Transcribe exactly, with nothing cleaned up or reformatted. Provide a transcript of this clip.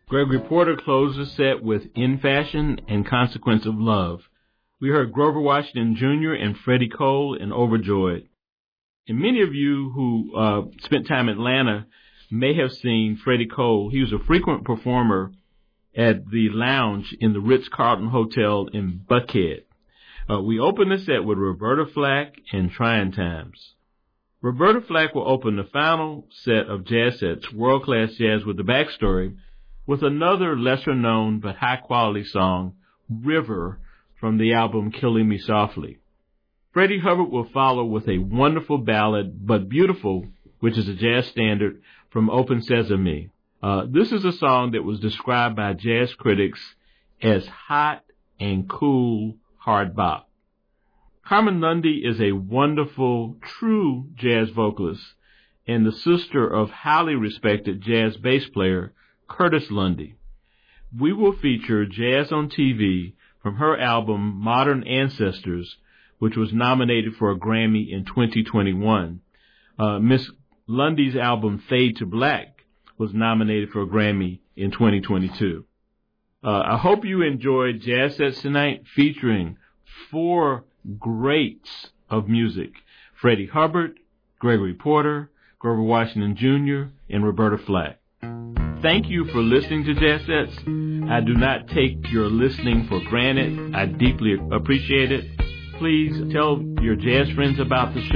Gregory Porter closed the set with In Fashion and Consequence of Love. We heard Grover Washington Junior and Freddie Cole in Overjoyed. And many of you who uh, spent time in Atlanta may have seen Freddie Cole. He was a frequent performer at the lounge in the Ritz-Carlton Hotel in Buckhead. Uh, we opened the set with Roberta Flack and Trying Times. Roberta Flack will open the final set of Jazz Sets, World Class Jazz with the Backstory, with another lesser-known but high-quality song, River, from the album Killing Me Softly. Freddie Hubbard will follow with a wonderful ballad, But Beautiful, which is a jazz standard, from Open Sesame. Uh, this is a song that was described by jazz critics as hot and cool hard bop. Carmen Lundy is a wonderful, true jazz vocalist and the sister of highly respected jazz bass player Curtis Lundy. We will feature Jazz on T V from her album Modern Ancestors, which was nominated for a Grammy in twenty twenty-one. Uh, Miss Lundy's album Fade to Black was nominated for a Grammy in twenty twenty-two. Uh, I hope you enjoyed Jazz Sets tonight, featuring four greats of music: Freddie Hubbard, Gregory Porter, Grover Washington Junior, and Roberta Flack. Thank you for listening to Jazz Sets. I do not take your listening for granted. I deeply appreciate it. Please tell your jazz friends about the show.